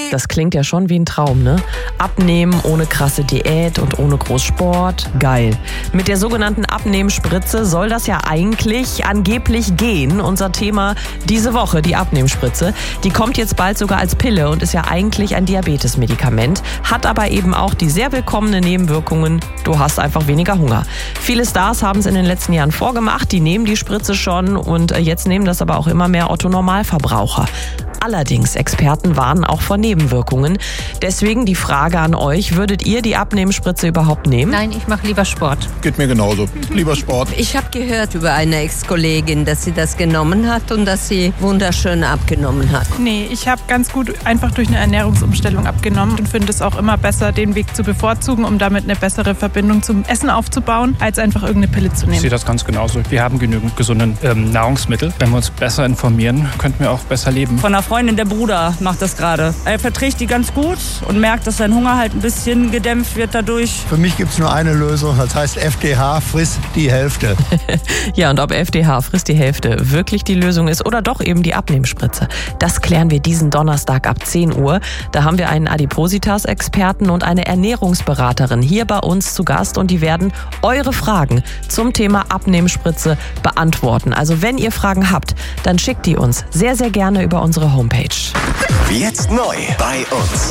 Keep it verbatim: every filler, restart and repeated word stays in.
Das klingt ja schon wie ein Traum, ne? Abnehmen ohne krasse Diät und ohne groß Sport. Geil. Mit der sogenannten Abnehmspritze soll das ja eigentlich angeblich gehen. Unser Thema diese Woche, die Abnehmspritze. Die kommt jetzt bald sogar als Pille und ist ja eigentlich ein Diabetesmedikament. Hat aber eben auch die sehr willkommene Nebenwirkungen. Du hast einfach weniger Hunger. Viele Stars haben es in den letzten Jahren vorgemacht. Die nehmen die Spritze schon und jetzt nehmen das aber auch immer mehr Otto-Normalverbraucher. Allerdings, Experten warnen auch vor Nebenwirkungen. Deswegen die Frage an euch, würdet ihr die Abnehmspritze überhaupt nehmen? Nein, ich mache lieber Sport. Geht mir genauso. Lieber Sport. Ich habe gehört über eine Ex-Kollegin, dass sie das genommen hat und dass sie wunderschön abgenommen hat. Nee, ich habe ganz gut einfach durch eine Ernährungsumstellung abgenommen und finde es auch immer besser, den Weg zu bevorzugen, um damit eine bessere Verbindung zum Essen aufzubauen, als einfach irgendeine Pille zu nehmen. Ich sehe das ganz genauso. Wir haben genügend gesunde ähm, Nahrungsmittel. Wenn wir uns besser informieren, könnten wir auch besser leben. Von einer Freundin, der Bruder macht das gerade. Er verträgt die ganz gut und merkt, dass sein Hunger halt ein bisschen gedämpft wird dadurch. Für mich gibt es nur eine Lösung, das heißt F D H, friss die Hälfte. Ja, und ob F D H, friss die Hälfte, wirklich die Lösung ist oder doch eben die Abnehmspritze, das klären wir diesen Donnerstag ab zehn Uhr. Da haben wir einen Adipositas-Experten und eine Ernährungsberaterin hier bei uns zu Gast und die werden eure Fragen zum Thema Abnehmspritze beantworten. Also wenn ihr Fragen habt, dann schickt die uns sehr, sehr gerne über unsere Homepage. Jetzt neu bei uns.